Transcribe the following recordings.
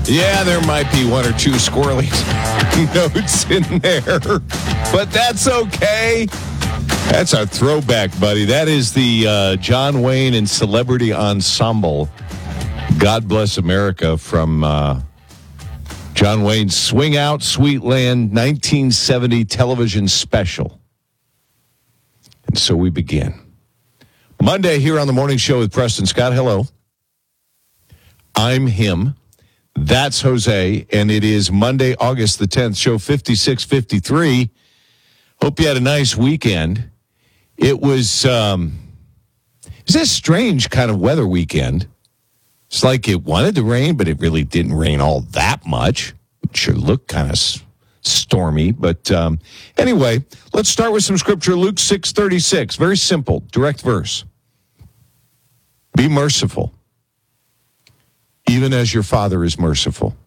Yeah, there might be one or two squirrely notes in there, but that's okay. That's our throwback, buddy. That is the John Wayne and Celebrity Ensemble, God Bless America, from John Wayne's Swing Out, Sweet Land 1970 television special. And so we begin. Monday here on the Morning Show with Preston Scott. Hello. I'm him. That's Jose, and it is Monday, August the 10th, show 5653. Hope you had a nice weekend. It was this strange kind of weather weekend. It's like it wanted to rain, but it really didn't rain all that much. It sure looked kind of stormy. But anyway, let's start with some scripture. Luke 6:36, very simple, direct verse. Be merciful, even as your Father is merciful.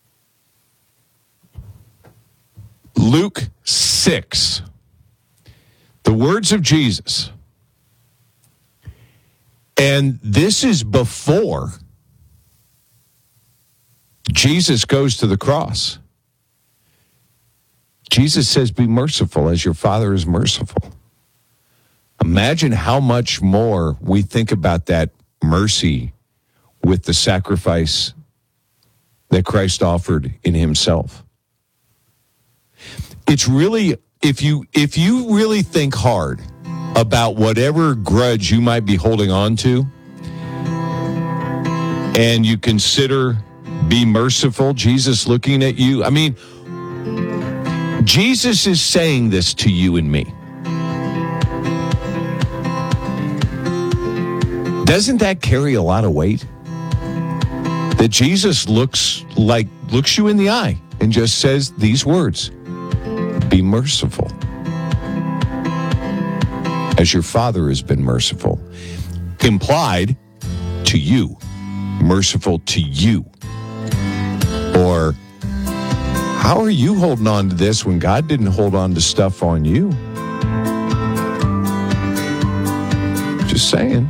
Luke 6, the words of Jesus. And this is before Jesus goes to the cross. Jesus says, be merciful as your Father is merciful. Imagine how much more we think about that mercy with the sacrifice that Christ offered in himself. It's really, if you really think hard about whatever grudge you might be holding on to, and you consider be merciful, Jesus looking at you, I mean, Jesus is saying this to you and me. Doesn't that carry a lot of weight? That Jesus looks you in the eye and just says these words, be merciful as your Father has been merciful. Implied to you, merciful to you. Or how are you holding on to this when God didn't hold on to stuff on you? Just saying.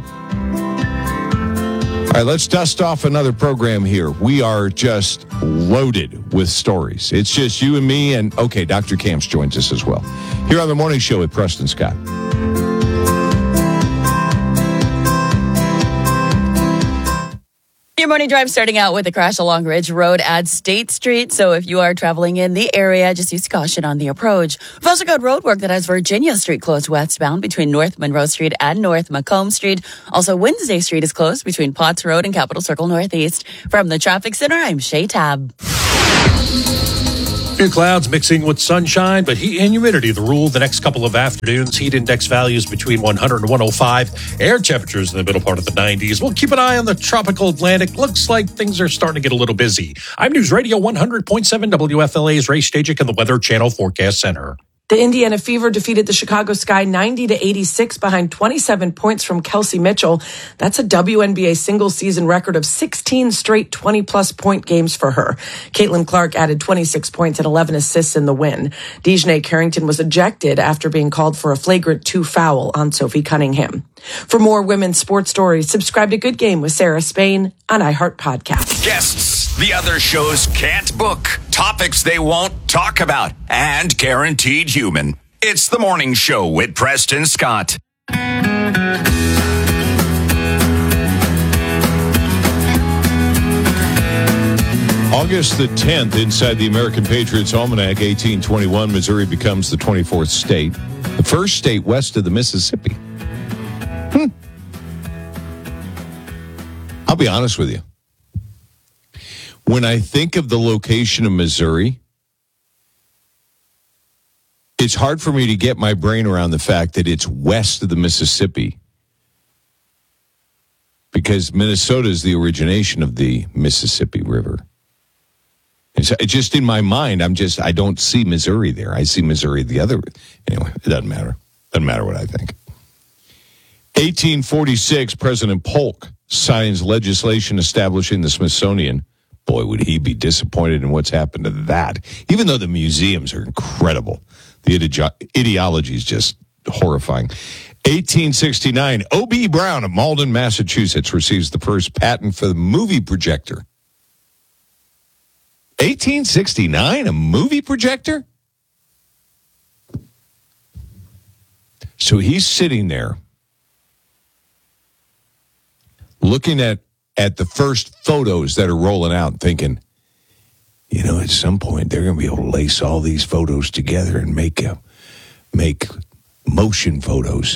All right, let's dust off another program here. We are just loaded with stories. It's just you and me, and, okay, Dr. Camps joins us as well. Here on the Morning Show with Preston Scott. Your morning drive starting out with a crash along Ridge Road at State Street. So if you are traveling in the area, just use caution on the approach. We've also got road work that has Virginia Street closed westbound between North Monroe Street and North Macomb Street. Also, Wednesday Street is closed between Potts Road and Capitol Circle Northeast. From the Traffic Center, I'm Shay Tab. Few clouds mixing with sunshine, but heat and humidity the rule the next couple of afternoons. Heat index values between 100 and 105. Air temperatures in the middle part of the 90s. We'll keep an eye on the tropical Atlantic. Looks like things are starting to get a little busy. I'm News Radio 100.7 WFLA's Ray Stajic in the Weather Channel Forecast Center. The Indiana Fever defeated the Chicago Sky 90-86 behind 27 points from Kelsey Mitchell. That's a WNBA single-season record of 16 straight 20-plus point games for her. Caitlin Clark added 26 points and 11 assists in the win. Dejanay Carrington was ejected after being called for a flagrant 2 foul on Sophie Cunningham. For more women's sports stories, subscribe to Good Game with Sarah Spain on iHeart Podcasts. Guests the other shows can't book, topics they won't talk about, and guaranteed human. It's the Morning Show with Preston Scott. August the 10th, inside the American Patriots Almanac, 1821, Missouri becomes the 24th state, the first state west of the Mississippi. I'll be honest with you. When I think of the location of Missouri, it's hard for me to get my brain around the fact that it's west of the Mississippi, because Minnesota is the origination of the Mississippi River. It's just in my mind, I don't see Missouri there. I see Missouri the other. Anyway, it doesn't matter. Doesn't matter what I think. 1846, President Polk signs legislation establishing the Smithsonian. Boy, would he be disappointed in what's happened to that. Even though the museums are incredible, the ideology is just horrifying. 1869, O.B. Brown of Malden, Massachusetts, receives the first patent for the movie projector. 1869, a movie projector? So he's sitting there looking at the first photos that are rolling out and thinking, at some point they're going to be able to lace all these photos together and make motion photos.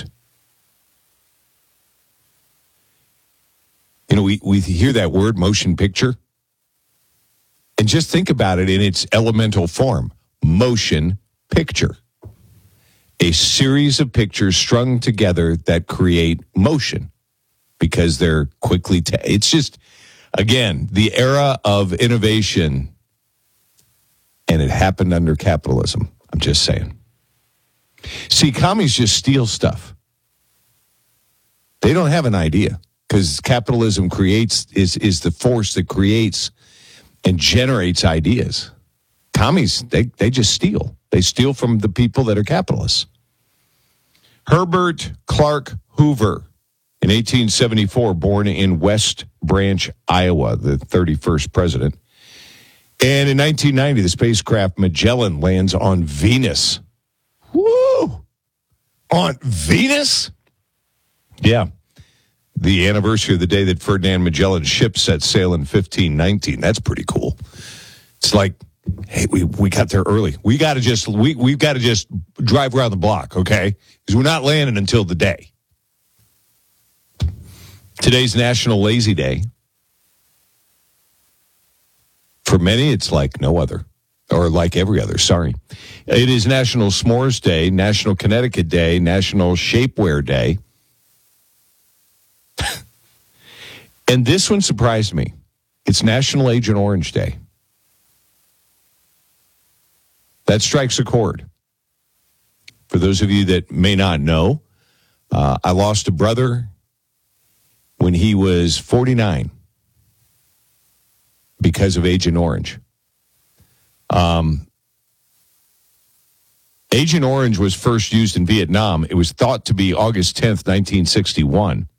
We hear that word, motion picture, and just think about it in its elemental form, motion picture. A series of pictures strung together that create motion because they're quickly... it's just, again, the era of innovation, and it happened under capitalism. I'm just saying. See, commies just steal stuff. They don't have an idea because capitalism is the force that creates and generates ideas. Commies, they just steal. They steal from the people that are capitalists. Herbert Clark Hoover, in 1874, born in West Branch, Iowa, the 31st president. And in 1990, the spacecraft Magellan lands on Venus. Woo! On Venus? Yeah. The anniversary of the day that Ferdinand Magellan's ship set sail in 1519. That's pretty cool. It's like, hey, we got there early. We've got to just drive around the block, okay? Because we're not landing until the day. Today's National Lazy Day. For many, it's like no other, or like every other, sorry. It is National S'mores Day, National Connecticut Day, National Shapewear Day. And this one surprised me. It's National Agent Orange Day. That strikes a chord. For those of you that may not know, I lost a brother when he was 49 because of Agent Orange. Agent Orange was first used in Vietnam. It was thought to be August 10th, 1961.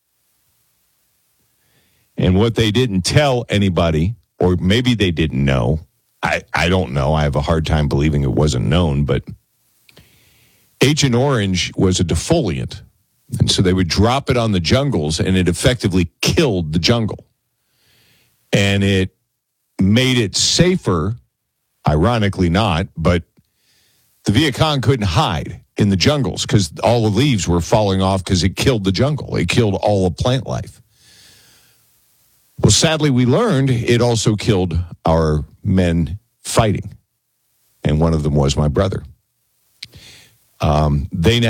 And what they didn't tell anybody, or maybe they didn't know, I don't know. I have a hard time believing it wasn't known, but Agent Orange was a defoliant. And so they would drop it on the jungles, and it effectively killed the jungle. And it made it safer, ironically not, but the Viet Cong couldn't hide in the jungles because all the leaves were falling off because it killed the jungle. It killed all of plant life. Well, sadly, we learned it also killed our men fighting, and one of them was my brother. They now